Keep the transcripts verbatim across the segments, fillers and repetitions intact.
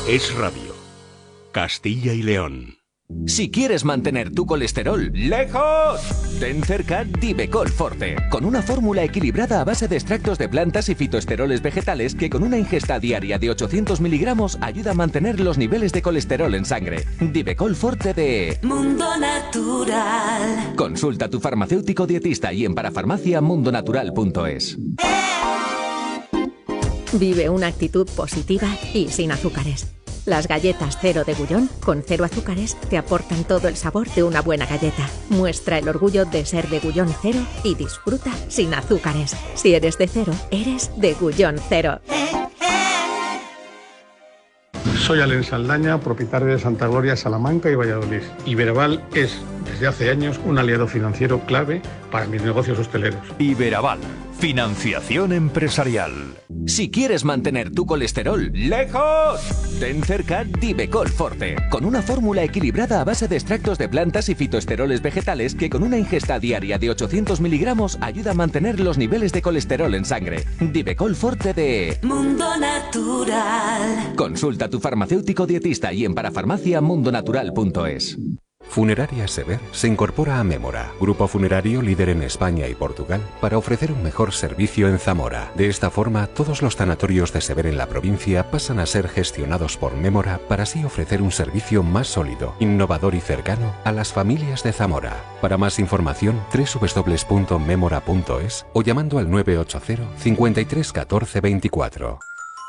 Es Radio. Castilla y León. Si quieres mantener tu colesterol lejos, ten cerca Divecol Forte, con una fórmula equilibrada a base de extractos de plantas y fitoesteroles vegetales que con una ingesta diaria de ochocientos miligramos ayuda a mantener los niveles de colesterol en sangre. Divecol Forte de Mundo Natural. Consulta a tu farmacéutico dietista y en parafarmacia mundonatural punto es. Vive una actitud positiva y sin azúcares. Las galletas cero de Gullón, con cero azúcares, te aportan todo el sabor de una buena galleta. Muestra el orgullo de ser de Gullón Cero y disfruta sin azúcares. Si eres de cero, eres de Gullón Cero. Soy Alen Saldaña, propietario de Santa Gloria, Salamanca y Valladolid. Iberaval es, desde hace años, un aliado financiero clave para mis negocios hosteleros. Iberaval, financiación empresarial. Si quieres mantener tu colesterol lejos, ten cerca Divecol Forte, con una fórmula equilibrada a base de extractos de plantas y fitoesteroles vegetales que con una ingesta diaria de ochocientos miligramos ayuda a mantener los niveles de colesterol en sangre. Divecol Forte de Mundo Natural. Consulta a tu farmacéutico dietista y en parafarmacia mundonatural punto es. Funeraria Sever se incorpora a Mémora, grupo funerario líder en España y Portugal, para ofrecer un mejor servicio en Zamora. De esta forma, todos los tanatorios de Sever en la provincia pasan a ser gestionados por Mémora para así ofrecer un servicio más sólido, innovador y cercano a las familias de Zamora. Para más información, doble u doble u doble u punto mémora punto es o llamando al nueve ocho cero, cincuenta y tres, catorce, veinticuatro.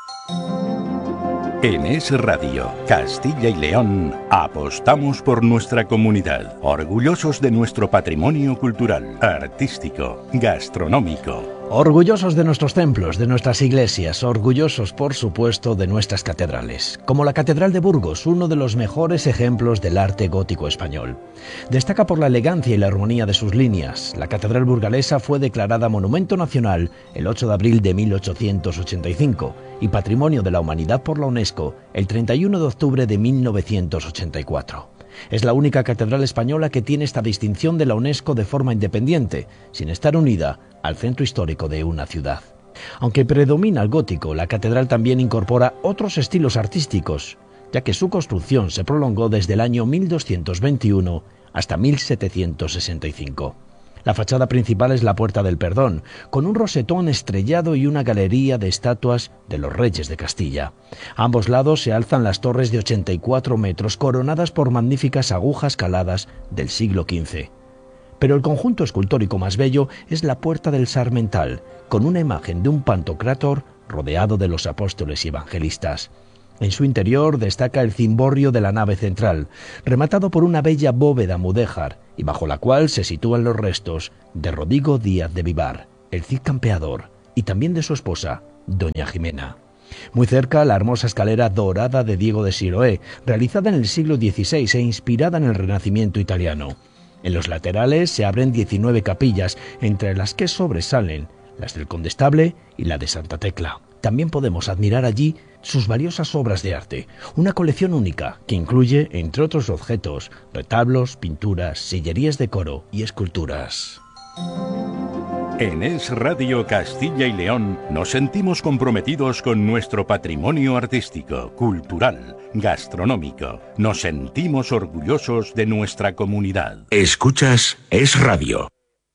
En Es Radio, Castilla y León, apostamos por nuestra comunidad, orgullosos de nuestro patrimonio cultural, artístico, gastronómico. Orgullosos de nuestros templos, de nuestras iglesias, orgullosos, por supuesto, de nuestras catedrales. Como la Catedral de Burgos, uno de los mejores ejemplos del arte gótico español. Destaca por la elegancia y la armonía de sus líneas. La Catedral burgalesa fue declarada Monumento Nacional el ocho de abril de mil ochocientos ochenta y cinco y Patrimonio de la Humanidad por la UNESCO el treinta y uno de octubre de mil novecientos ochenta y cuatro. Es la única catedral española que tiene esta distinción de la UNESCO de forma independiente, sin estar unida al centro histórico de una ciudad. Aunque predomina el gótico, la catedral también incorpora otros estilos artísticos, ya que su construcción se prolongó desde el año mil doscientos veintiuno hasta mil setecientos sesenta y cinco. La fachada principal es la Puerta del Perdón, con un rosetón estrellado y una galería de estatuas de los reyes de Castilla. A ambos lados se alzan las torres de ochenta y cuatro metros, coronadas por magníficas agujas caladas del siglo quince. Pero el conjunto escultórico más bello es la Puerta del Sarmental, con una imagen de un Pantocrátor rodeado de los apóstoles y evangelistas. En su interior destaca el cimborrio de la nave central, rematado por una bella bóveda mudéjar, y bajo la cual se sitúan los restos de Rodrigo Díaz de Vivar, el Cid campeador, y también de su esposa, doña Jimena. Muy cerca, la hermosa escalera dorada de Diego de Siroé, realizada en el siglo dieciséis e inspirada en el Renacimiento italiano. En los laterales se abren diecinueve capillas, entre las que sobresalen las del Condestable y la de Santa Tecla. También podemos admirar allí sus valiosas obras de arte, una colección única que incluye, entre otros objetos, retablos, pinturas, sillerías de coro y esculturas. En Es Radio Castilla y León nos sentimos comprometidos con nuestro patrimonio artístico, cultural, gastronómico. Nos sentimos orgullosos de nuestra comunidad. Escuchas Es Radio.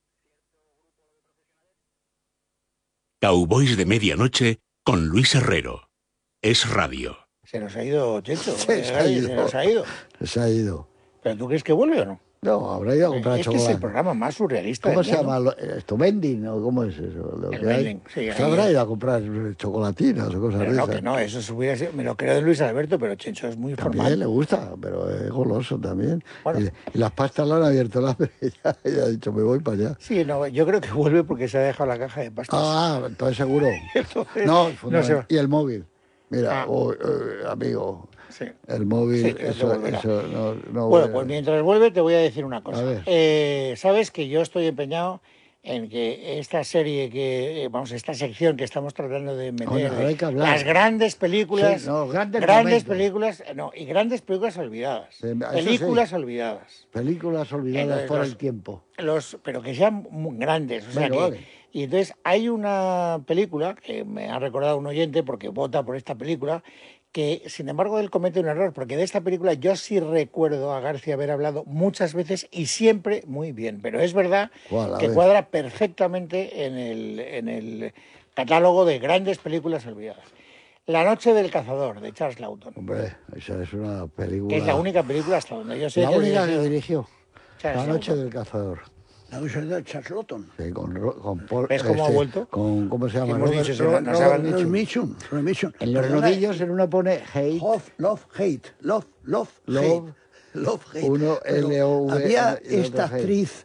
Cowboys de Medianoche con Luis Herrero. Es Radio. Se nos ha ido Checho. Se, se, ha ido. se nos ha ido. Se ha ido. ¿Pero tú crees que vuelve o no? No, habrá ido a comprar este chocolate. Es el programa más surrealista. ¿Cómo del se mundo. llama? ¿Esto vending o cómo es eso? Lo El que hay? vending, sí, ¿Usted ahí habrá es. ido a comprar chocolatinas o cosas Pero de no, esas? que no, eso hubiera sido, me lo creo de Luis Alberto, pero Checho es muy También formal. le gusta, pero es goloso también. Bueno. Y, y las pastas le han abierto la ya, ya ha dicho, me voy para allá. Sí, no, yo creo que vuelve porque se ha dejado la caja de pastas. Ah, entonces seguro. Entonces, No, no se va. y el móvil. Mira, Ah. oh, eh, amigo, Sí. el móvil, Sí, creo que eso, volverá. eso no, no Bueno, vuelve. pues mientras vuelve te voy a decir una cosa. A ver. Eh, Sabes que yo estoy empeñado en que esta serie, que eh, vamos, esta sección que estamos tratando de meter, Oye, ahora hay que hablar. las grandes películas, Sí, no, grandes grandes momentos. películas, no, y grandes películas olvidadas, Sí, eso películas sí. olvidadas, Películas olvidadas Entonces, por los- el tiempo. los, pero que sean muy grandes, o sea Bueno, que, vale. Y entonces hay una película que me ha recordado un oyente porque vota por esta película, que sin embargo él comete un error, porque de esta película yo sí recuerdo a García haber hablado muchas veces y siempre muy bien, pero es verdad que cuadra perfectamente en el, en el catálogo de grandes películas olvidadas. La noche del cazador, de Charles Lawton. Hombre, esa es una película... Que es la única película hasta donde yo sé la que única dirigió. que dirigió. Charles La noche Lawton. del cazador. La noche de Charles Lawton. Sí, con, con Paul, ¿Ves cómo ha vuelto? Con, ¿cómo se llama? Hemos Robert, dicho, se Robert, nos Robert hablan- Mitchum. Mitchum. Robert Mitchum. En los Perdona, nudillos en una pone hate. Love, love, hate. Love, love, Love, hate. Love, hate. uno, Pero L O V, había y otro esta hate. actriz...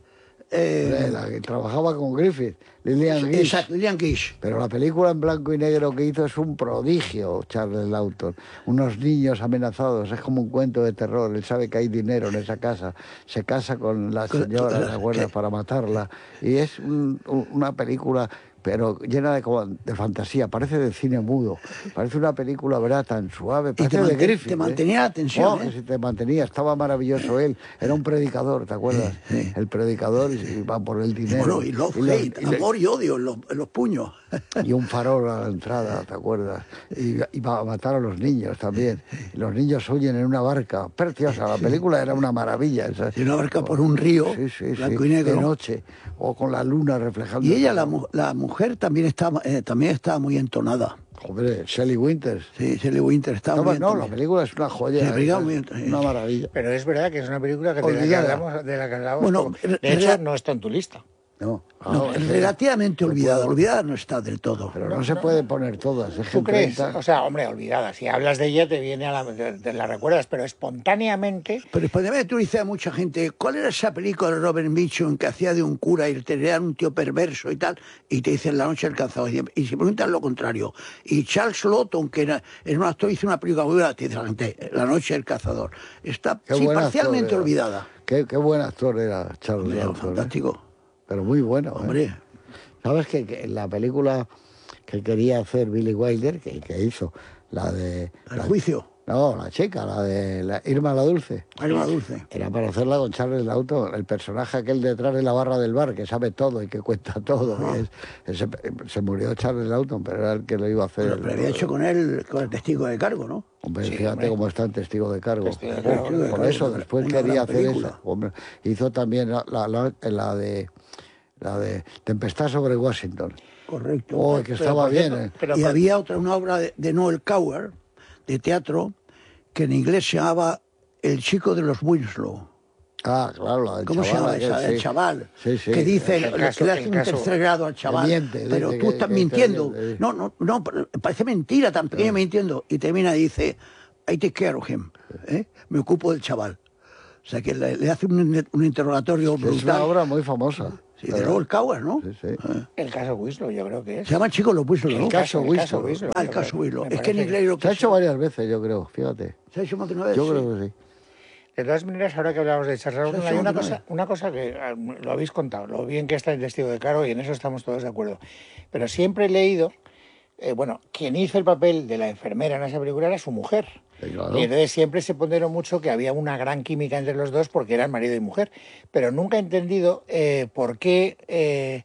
eh, La que trabajaba con Griffith, Lillian Gish. Exacto, Lillian Gish. Pero la película en blanco y negro que hizo es un prodigio, Charles Lawton. Unos niños amenazados, es como un cuento de terror. Él sabe que hay dinero en esa casa. Se casa con la señora, ¿te acuerdas?, para matarla. Y es un- un- una película, pero llena de, como de fantasía. Parece de cine mudo. Parece una película, ¿verdad?, tan suave. Parece te de manten- Griffith. te ¿eh? mantenía la atención, Oh, ¿eh? que sí, te mantenía. Estaba maravilloso él. Era un predicador, ¿te acuerdas? El predicador y, y va por el dinero. Bueno, y love, Y le- hate, y le- amor y odio en los, en los puños. y un farol a la entrada, ¿te acuerdas? Y, y va a matar a los niños también. Y los niños huyen en una barca. Preciosa, la película era una maravilla. Esa. Y una barca por un río, sí, sí, blanco sí, y negro. de noche, o con la luna reflejando. Y ella, la, mu- la mujer, también estaba, eh, también estaba muy entonada. Hombre, Shelley Winters. Sí, Shelley Winters estaba Estaba- muy no, la entonada. película es una joya. Sí, la película es muy- una maravilla. Pero es verdad que es una película que de la que Olvidada. hablamos, de la que hablamos Bueno, poco. re- De hecho, re- no está en tu lista. No, No, ah, es que- relativamente olvidada. Olvidada no está del todo. Pero no, se puede poner todas. Es que ¿Tú en crees? treinta O sea, hombre, olvidada. Si hablas de ella, te viene a la... Te, te la recuerdas, pero espontáneamente... Pero espontáneamente tú dices a mucha gente, ¿cuál era esa película de Robert Mitchum que hacía de un cura y tenía un tío perverso y tal? Y te dicen La noche del cazador. Y, y si preguntan lo contrario. Y Charles Lawton, que era, era un actor, hizo una película muy buena, te dice la gente, La noche del cazador. Está Qué sí, buen actor parcialmente era. olvidada. Qué, qué buen actor era Charles Hombre, Lawton. ¿eh? fantástico. Pero muy bueno. ¿eh? Hombre. ¿Sabes que, que en la película que quería hacer Billy Wilder, que, que hizo, la de... El la- juicio. No, la chica, la de la Irma la Dulce. Irma Dulce. Era para hacerla con Charles Lawton, el personaje aquel detrás de la barra del bar, que sabe todo y que cuenta todo. Ah. Y es- ese- se murió Charles Lawton, pero era el que lo iba a hacer. Pero, pero había hecho con él, con el testigo de cargo, ¿no? Hombre, Sí, fíjate hombre. cómo está en Testigo de Cargo. Testigo de Cargo, Por de Cargo, eso, una- después una quería gran hacer película. eso. Hombre, hizo también la, la, la- la de la de Tempestad sobre Washington. Correcto. Oh, que estaba bien. eh. y había otra, una obra de, de Noel Coward, de teatro, que en inglés se llamaba El chico de los Winslow. Ah, claro, la del ¿Cómo se chaval llama esa? aquel, El sí. chaval. Sí, sí. Que dice El que caso- le hace el un caso- tercer grado al chaval. que miente, pero dice tú que- estás que- mintiendo. que- No, no, no, pero parece mentira, tan pequeño mintiendo. Y termina y dice, I take care of him. ¿eh? Me ocupo del chaval. O sea que le, le hace un, un interrogatorio brutal. Es una obra muy famosa. Sí, de Noel Coward, ¿no? Sí, sí. El caso Winslow, yo creo que es. Se llama el chico de los Winslow, ¿no? El caso el caso Winslow. Winslow. Ah, el caso Winslow. Me Es que en parece inglés lo Se que ha hecho varias veces, yo creo, fíjate. ¿Se ha hecho más de una vez? Yo Sí. creo que sí. De todas maneras, ahora que hablamos de Charles Lawton, Sí, hay sí, una sí. cosa, una cosa que ah, lo habéis contado, lo bien que está el Testigo de Cargo, y en eso estamos todos de acuerdo. Pero siempre he leído, eh, bueno, quien hizo el papel de la enfermera en esa película era su mujer. Sí, claro. Y entonces siempre se ponderó mucho que había una gran química entre los dos porque eran marido y mujer. Pero nunca he entendido eh, por qué eh,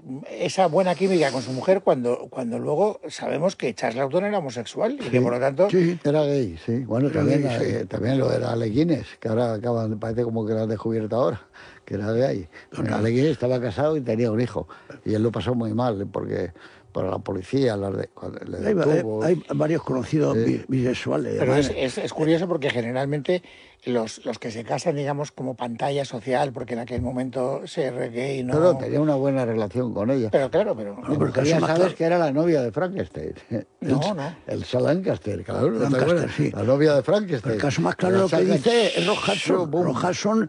esa buena química con su mujer cuando, cuando luego sabemos que Charles Lawton era homosexual y que por lo tanto... Sí, era gay, sí. Bueno, Era también, gay, sí. eh, también lo era Ale Guinness, que ahora acaban, parece como que lo han descubierto ahora, que era gay. Bueno, Ale Guinness estaba casado y tenía un hijo. Y él lo pasó muy mal, porque para la policía la de- cuando le Hay, detuvo. hay varios conocidos bi- bisexuales. Pero además. es, es, es curioso porque generalmente los, los que se casan, digamos, como pantalla social, porque en aquel momento ser gay no... Pero tenía una buena relación con ella. Pero claro, pero... No, pero el caso ya más sabes claro- que era la novia de Frankenstein. No, el, no. El Sir Lancaster, claro. ¿no te Lancaster, acuerdas? sí. La novia de Frankenstein. Pero el caso más claro La lo que sacan, dice es Rock Hudson. boom. Rock Hudson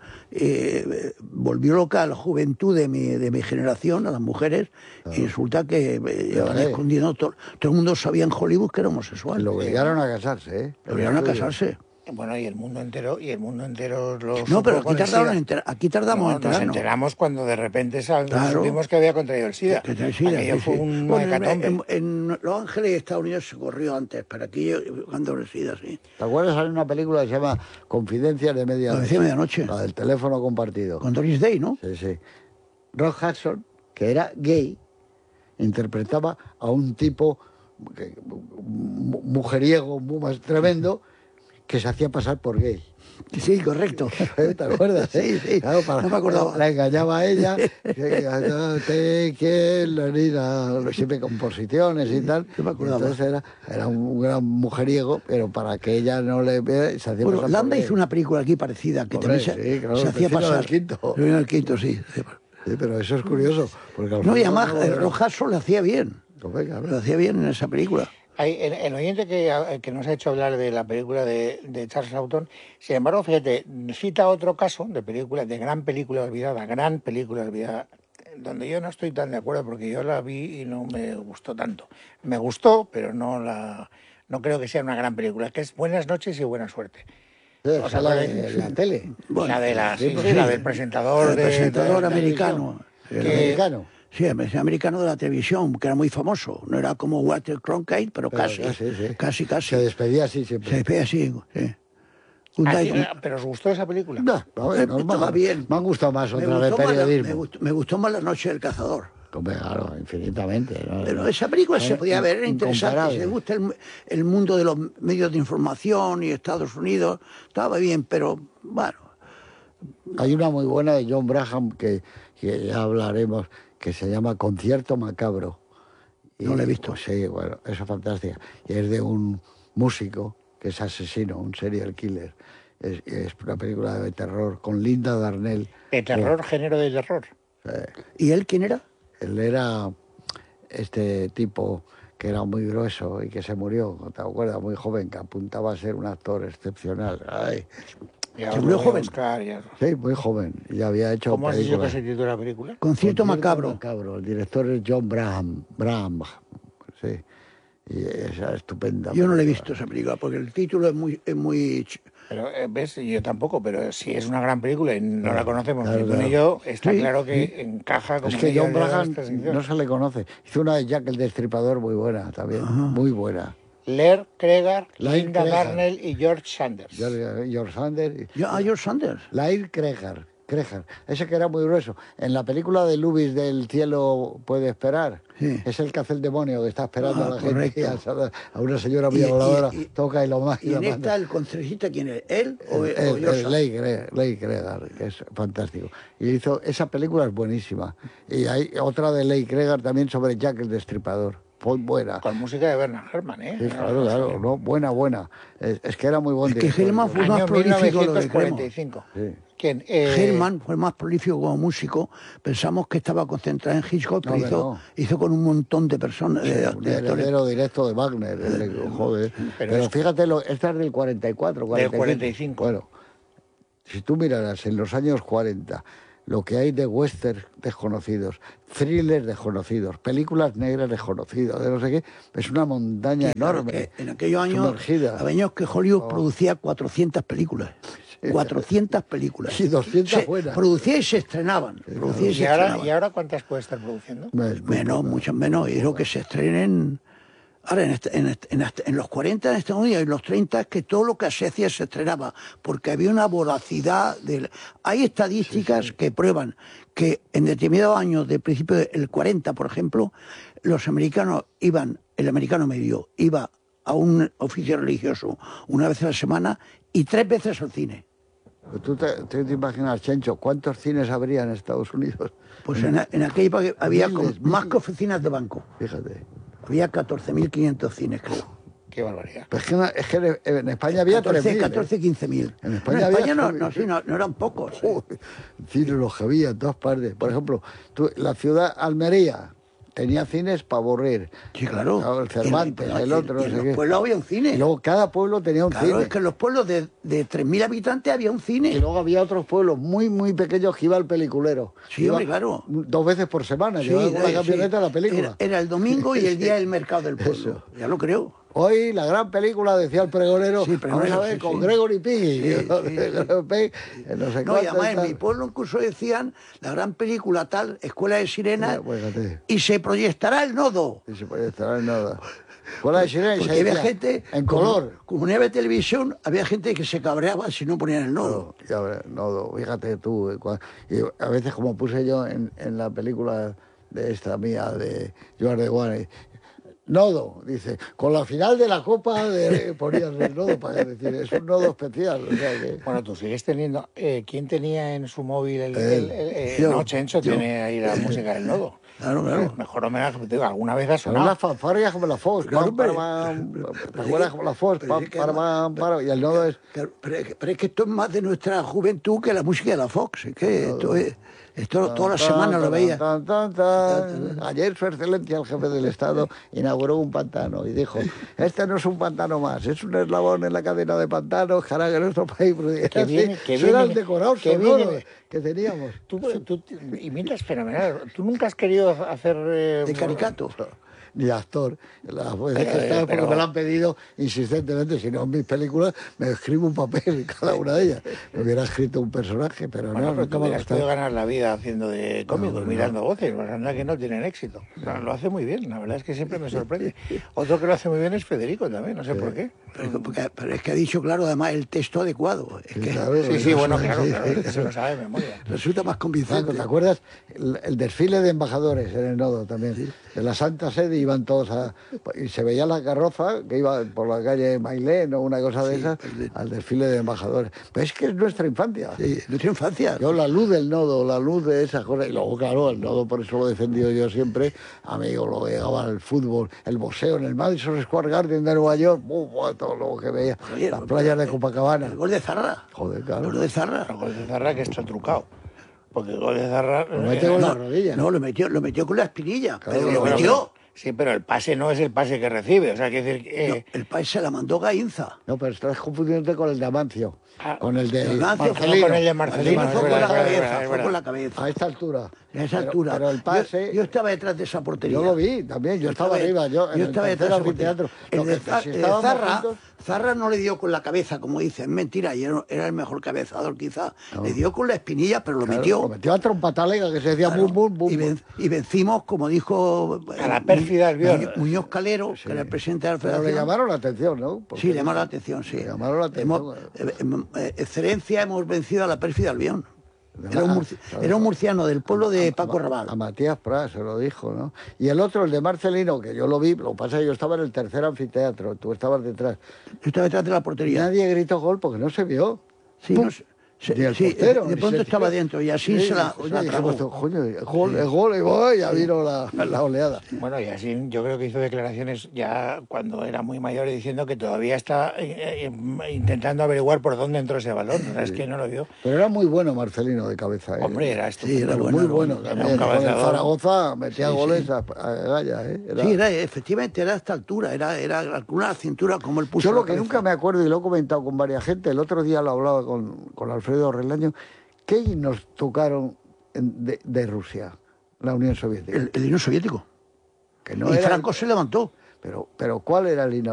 eh, volvió loca a la juventud de mi, de mi generación, a las mujeres, y resulta que eh, llevaban eh. escondiendo. Todo, todo el mundo sabía en Hollywood que era homosexual. Lo obligaron a casarse, ¿eh? Lo obligaron a casarse. Bueno, y el mundo entero, y el mundo entero lo No, supo pero aquí, con el tardaron SIDA. en enter- aquí tardamos No, en nos enterarnos. enteramos cuando de repente sab- Claro. supimos que había contraído el SIDA. Que tenía SIDA, Aquello sí, fue sí. un Bueno, en, hecatombe. en- en Los Ángeles y Estados Unidos se corrió antes, pero aquí yo, cuando el SIDA, sí. ¿Te acuerdas? Hay una película que se llama Confidencias de Medianoche. Confidencias de Medianoche. La del teléfono compartido. Con Doris Day, ¿no? Sí, sí. Rock Hudson, que era gay, interpretaba a un tipo que, mujeriego, muy más tremendo, que se hacía pasar por gay. Sí, correcto. ¿Te acuerdas? Sí, sí. Claro, para, no me acordaba. La engañaba a ella, que no te quiero ni nada, siempre composiciones y tal. No me acordaba. Entonces era, era un gran mujeriego, pero para que ella no le vea, se hacía Bueno, pasar Landa por hizo gay. una película aquí parecida, que Hombre, también se, sí, claro, se el hacía vecino pasar. del quinto. El vecino del quinto, sí. Sí, pero eso es curioso. Porque al No, y fondo además no- el Rojaso lo hacía bien. Hombre, claro. Lo hacía bien en esa película. Hay, el, el oyente que, que nos ha hecho hablar de la película de, de Charles Lawton, sin embargo, fíjate, cita otro caso de película, de gran película olvidada, gran película olvidada, donde yo no estoy tan de acuerdo porque yo la vi y no me gustó tanto. Me gustó, pero no la no creo que sea una gran película, que es Buenas noches y buena suerte. Sí, O sea, la la de la tele. la de la, sí, sí, sí, la del presentador, El de, presentador de la americano. televisión, El que- Americano. Sí, el americano de la televisión, que era muy famoso. No era como Walter Cronkite, pero, Pero casi, casi, sí. casi, casi. Se despedía así siempre. Se despedía así, sí. Un Ah, dai- sí, un- pero ¿os gustó esa película? No, no, Eh, es normal. estaba bien. Me han gustado más me otra de gustó más la- periodismo. me, gustó, me gustó más La noche del cazador. Hombre, claro, infinitamente. ¿no? Pero esa película se Son podía ver, era interesante. incomparables. Si le gusta el, el mundo de los medios de información y Estados Unidos, estaba bien, pero bueno. Hay una muy buena de John Braham que, que ya hablaremos, que se llama Concierto Macabro. Y, No la he visto. Pues sí, bueno, eso es fantástica. Y es de un músico que es asesino, un serial killer. Es, es una película de terror con Linda Darnell. De terror, género de terror. Eh, ¿Y él quién era? él era este tipo que era muy grueso y que se murió, ¿te acuerdas? Muy joven, que apuntaba a ser un actor excepcional. Ay, Ya Se os murió lo voy a joven. buscar, ya. sí, muy joven. Y ya había hecho ¿Cómo has dicho que películas. se titula la película? Concierto macabro. Macabro. El director es John Braham. Braham, sí. Y esa estupenda. Yo no le he película. visto esa película, porque el título es muy... Es muy ch- Pero, eh, ¿ves? Yo tampoco, pero si es una gran película y no la conocemos claro, ni tú ni claro. yo, está Sí, claro que encaja como Es que anillo John al dedo en Braham esta sección. no se le conoce. Hizo una de Jack el Destripador muy buena también. Muy buena. Laird Cregar, Laird Linda Cregar. Darnell y George Sanders. George, George Sanders. y- Yo- ah, George Sanders. Laird Cregar. Cregar. Ese que era muy grueso. En la película de Lubis del cielo puede esperar. Sí. Es el que hace el demonio que está esperando Ah, a la correcto. gente. A, a una señora muy Y- y- voladora. y- Toca y lo más. ¿Y la en manda. esta el concertista quién es? ¿Él o, El- o el- George el Sanders? Leigh Cre- Leigh Cregar, que es fantástico. Y hizo, esa película es buenísima. Y hay otra de Leigh Cregar también sobre Jack el Destripador. Muy buena. Con música de Bernard Herrmann, ¿eh? Sí, claro, claro, no, buena, buena. Es, es que era muy buen Es que director. Hellman fue más Año prolífico de lo que mil novecientos creemos. cuarenta y cinco. Sí. ¿Quién? Eh, Hellman fue más prolífico como músico. Pensamos que estaba concentrado en Hitchcock, pero No, hizo, no. hizo con un montón de personas. de- Un de actores. heredero directo de Wagner, el- joder. Pero, es- fíjate, lo, esta es del cuarenta y cuatro, cuarenta y cinco. cuarenta y cinco. Bueno, si tú miraras en los años cuarenta lo que hay de western desconocidos, thrillers desconocidos, películas negras desconocidas, de no sé qué, es una montaña Claro enorme. que en aquellos años, sumergida. había años que Hollywood producía cuatrocientas películas. cuatrocientas películas. Y doscientas Se buenas. Producía y se estrenaban. Producía y se ¿Y ahora, estrenaban. ¿Y ahora cuántas puede estar produciendo? Es muy Menos, poca. mucho menos. Y lo que se estrenen. Ahora, en, este- en, este- en, este- en los cuarenta en Estados Unidos y en los treinta, es que todo lo que se hacía se estrenaba, porque había una voracidad. De, hay estadísticas que prueban que en determinados años, de principio del cuarenta, por ejemplo, los americanos iban, el americano medio, iba a un oficio religioso una vez a la semana y tres veces al cine. ¿Tú te, tú te imaginas, Chencho, cuántos cines habría en Estados Unidos? Pues en, en aquella época había Miles, como- más miles. que oficinas de banco. Fíjate. Había catorce mil quinientos cines, creo. Qué barbaridad. Pues es que, es que en España había tres mil. catorce, quince mil. En España en había España no, tres mil. no, sí, no, no eran pocos. ¿eh? Cines los que había en todas partes. Por ejemplo, tú, la ciudad Almería tenía cines para aburrir. Sí, claro. Claro, el Cervantes, Y en- el y- otro, y no en sé los qué. pueblos había un cine. Y luego cada pueblo tenía un Claro, cine. es que en los pueblos de, de tres mil habitantes había un Y cine. luego había otros pueblos muy, muy pequeños que iba al peliculero. Sí, Iba hombre, claro. Dos veces por semana, Sí, llevaba con la sí. camioneta a la película. Era, era el domingo y el día del mercado del pueblo. Eso. Ya lo creo. Hoy la gran película, decía el pregonero, Sí, pregonero, vamos a ver, sí, con sí. Gregory Piggy. Sí, sí, Gregory Piggy, no sé No, y cuánto además y en tal. mi pueblo incluso decían la gran película tal, Escuela de Sirenas, Ya, fíjate. y se proyectará el nodo. Y se puede estar en nada. Escuela de Sirena y Porque se había decía, gente, en como- color. Como no había televisión, había gente que se cabreaba si no ponían el nodo. No, ya ves, no, fíjate tú. eh, cua- Y a veces, como puse yo en, en la película de esta mía, de Joan de Guane. Nodo, dice, con la final de la Copa de, ponías el nodo para decir, es un nodo especial. O sea que... Bueno, tú sigues teniendo... Eh, ¿Quién tenía en su móvil el... el, el, el eh, yo, no, Chencho yo. tiene ahí la música del nodo. Claro, claro. El mejor homenaje, te digo, alguna vez ha sonado. Una fanfarria como la Fox, Claro, pam, pero- pam, pero- pam, pero- ¿te acuerdas como la Fox? pero Pam, es que pam, además- pam, pam, y el nodo es... Pero, pero es que, pero es que esto es más de nuestra juventud que la música de la Fox. Es que esto es, esto toda la Tan, semana tan, lo veía. tan, tan, tan. Ayer su excelencia el jefe del Estado inauguró un pantano y dijo, este no es un pantano más, es un eslabón en la cadena de pantanos que hará que nuestro país produzca. Que viene- que Eso era viene- el decorado que sonoro viene- que teníamos. Tú, tú imitas fenomenal. ¿Tú nunca has querido hacer... Eh, De caricato. Ni actor. Las veces Pero, que estaba porque pero- me lo han pedido insistentemente, si no en mis películas me escribo un papel en cada una de ellas. Me hubiera escrito un personaje, pero Bueno, no, pero nunca tú me ha hubieras gustado. podido ganar la vida haciendo de cómico, No, mirando no. voces, pues anda que no tienen éxito. Pero lo hace muy bien, la verdad es que siempre me sorprende. Otro que lo hace muy bien es Federico también, no sé por qué. Pero, porque- pero es que ha dicho, claro, además el texto adecuado. Es que Claro, Sí, sí, bueno, sí, claro, sí, claro, sí. es que se lo sabe de memoria. resulta más Franco, convincente. ¿te acuerdas? El, el desfile de embajadores en el Nodo también. De la Santa Sede iban todos a... Y se veía la carroza que iba por la calle Mailén o una cosa de esas al desfile de embajadores. Pero es que es nuestra infancia. Sí, nuestra infancia. Yo la luz del Nodo, la luz de esas cosas. Y luego, claro, el Nodo, por eso lo he defendido yo siempre. Amigo, lo llegaba al fútbol, el boxeo en el Madison Square Garden de Nueva York. ¡Buf! Todo lo que veía. Oye, Las pero- playas de Copacabana. El gol de Zarra. Joder, El claro. gol de Zarra. El gol de Zarra que está trucado. Porque el gol de Zarra... Lo mete con eh, la rodilla. No, lo metió, lo metió con la espinilla. Claro, pero sí, lo bueno, metió. pero- Sí, pero el pase no es el pase que recibe. O sea, quiere decir que... No, eh, el país se la mandó Gainza. No, pero estás confundiéndote con el de Amancio. Ah, Con el de el de Amancio, Marcelino. con el de Marcelino, Fue es con verdad, la es verdad, cabeza, es fue verdad. con la cabeza. A esta altura. A esa Pero- altura. Pero el pase... Yo, yo estaba detrás de esa portería. Yo lo vi también, yo estaba arriba, yo en el estaba tercer detrás de esa portería. anfiteatro. El Lo de, que- Zar- si el de estábamos Zarra, juntos- Zarra no le dio con la cabeza, como dicen, mentira, y era, era el mejor cabezador quizá. No. Le dio con la espinilla, pero lo Claro, metió. Lo metió a trompatalega, que se decía Claro, bum, bum, bum. y, bum. ven- y vencimos, como dijo A la eh, pérfida Albiol. Muñoz, Muñoz Calero, que era el presidente de la Pero Federación. le llamaron la atención, ¿no? Porque- Sí, le llamaron la atención, sí. Le llamaron la atención. Hemos- eh, eh, excelencia, hemos vencido a la pérfida Albión. Era un, Además, murci- claro. era un murciano del pueblo de Paco A Raval. Matías Pras se lo dijo, ¿no? Y el otro, el de Marcelino, que yo lo vi, lo que pasa es que yo estaba en el tercer anfiteatro, tú estabas detrás. Yo estaba detrás de la Y portería. nadie gritó gol porque no se vio. Sí, ¡Pum! no sé- se- Ni el sí, portero, de ni pronto se- estaba dentro y así se la, Oye, se la dijimos, tragó. coño, el gol, el gol, el gol, y ya vino la, la oleada. Bueno, y así yo creo que hizo declaraciones ya cuando era muy mayor y diciendo que todavía está eh, eh, intentando averiguar por dónde entró ese balón. O sea, es que no lo vio. Pero era muy bueno Marcelino de cabeza. ¿eh? Hombre, era estupendo. era Pero bueno, muy era bueno. bueno. Era También. un Con el cabezador. Zaragoza metía Sí, goles sí. a, a Gaya. ¿eh? Era- Sí, era, efectivamente, era a esta altura, era, era con una cintura como el puso. Yo lo la que cabeza. nunca me acuerdo, y lo he comentado con varias gente, el otro día lo hablaba con, con Alfredo Relaño, ¿qué himnos tocaron en- de, de Rusia, la Unión Soviética? El, el himno soviético. Que no y era- Franco se levantó. Pero, pero ¿cuál era el himno?